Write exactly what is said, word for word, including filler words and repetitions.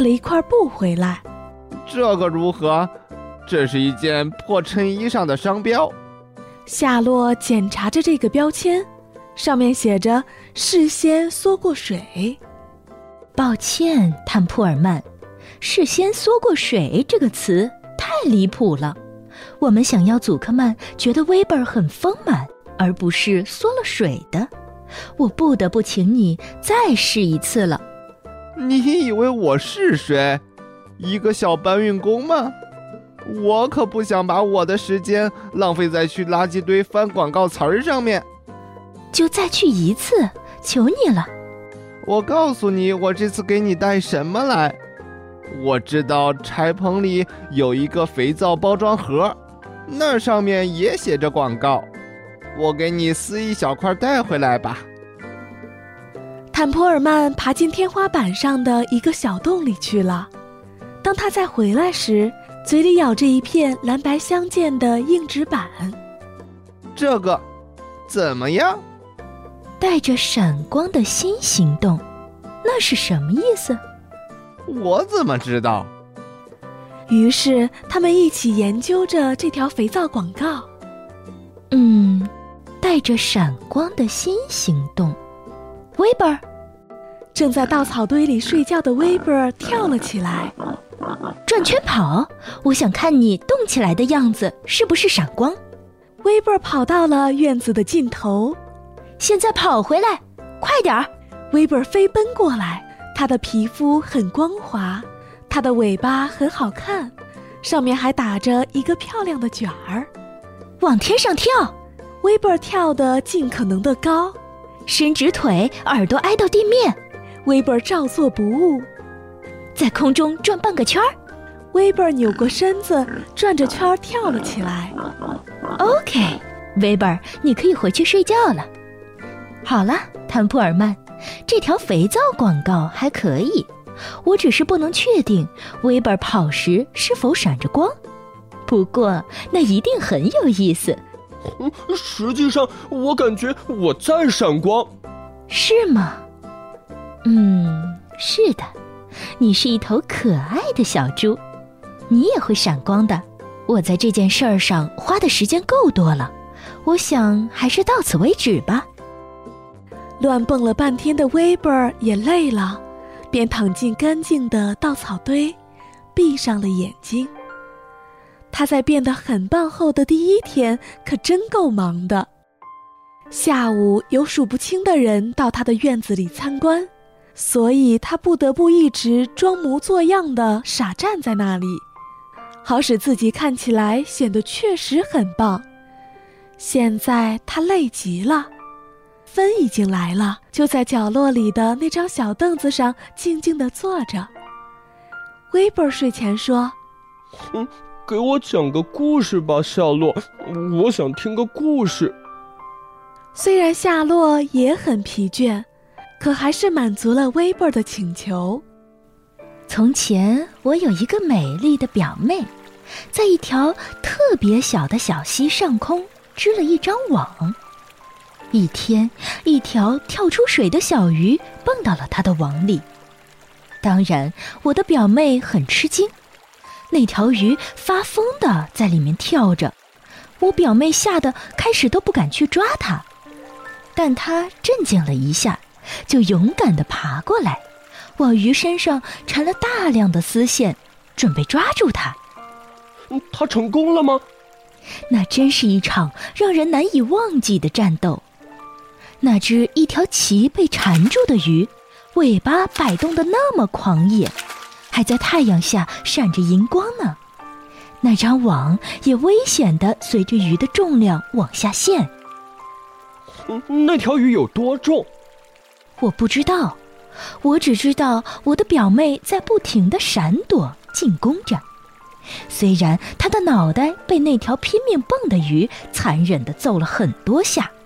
了一块布回来。 这个如何？这是一件破衬衣上的商标。 夏洛检查着这个标签，上面写着事先缩过水。 抱歉，坦普尔曼，事先缩过水这个词太离谱了。我们想要祖克曼觉得威贝尔很丰满，而不是缩了水的。我不得不请你再试一次了。 你以为我是谁？一个小搬运工吗？我可不想把我的时间浪费在去垃圾堆翻广告词儿上面。 就再去一次，求你了。 我告诉你，我这次给你带什么来。我知道柴棚里有一个肥皂包装盒，那上面也写着广告。我给你撕一小块带回来吧。 坦普尔曼爬进天花板上的一个小洞里去了。当他再回来时，嘴里咬着一片蓝白相间的硬纸板。 这个怎么样？ 带着闪光的新行动，那是什么意思？ 我怎么知道？ 于是他们一起研究着这条肥皂广告。 嗯，带着闪光的新行动。威贝尔， 正在稻草堆里睡觉的威贝尔跳了起来。 转圈跑，我想看你动起来的样子是不是闪光。 威贝尔跑到了院子的尽头。 现在跑回来，快点儿！ 威贝尔飞奔过来，他的皮肤很光滑，他的尾巴很好看，上面还打着一个漂亮的卷儿。 往天上跳， 威贝尔跳得尽可能的高， 伸直腿，耳朵挨到地面。 威贝尔照做不误， 在空中转半个圈儿。 威贝尔扭过身子，转着圈儿跳了起来。 OK， 威贝尔，你可以回去睡觉了。好了，坦普尔曼，这条肥皂广告还可以，我只是不能确定威贝尔跑时是否闪着光。不过那一定很有意思。 嗯，实际上我感觉我在闪光。 是吗？嗯，是的，你是一头可爱的小猪，你也会闪光的。我在这件事儿上花的时间够多了，我想还是到此为止吧。 乱蹦了半天的威贝尔也累了，便躺进干净的稻草堆，闭上了眼睛。他在变得很棒后的第一天可真够忙的。下午有数不清的人到他的院子里参观，所以他不得不一直装模作样地傻站在那里，好使自己看起来显得确实很棒。现在他累极了。芬已经来了，就在角落里的那张小凳子上静静地坐着。威贝尔睡前说： 嗯，给我讲个故事吧，夏洛，我想听个故事。 虽然夏洛也很疲倦，可还是满足了威贝尔的请求。 从前我有一个美丽的表妹，在一条特别小的小溪上空织了一张网。一天，一条跳出水的小鱼蹦到了她的网里。当然，我的表妹很吃惊，那条鱼发疯地在里面跳着，我表妹吓得开始都不敢去抓它。但她镇静了一下，就勇敢地爬过来，往鱼身上缠了大量的丝线，准备抓住它。 嗯，她成功了吗？ 那真是一场让人难以忘记的战斗。那只一条鳍被缠住的鱼，尾巴摆动得那么狂野，还在太阳下闪着银光呢。那张网也危险地随着鱼的重量往下陷。 嗯，那条鱼有多重？ 我不知道，我只知道我的表妹在不停地闪躲进攻着。虽然她的脑袋被那条拼命蹦的鱼残忍地揍了很多下，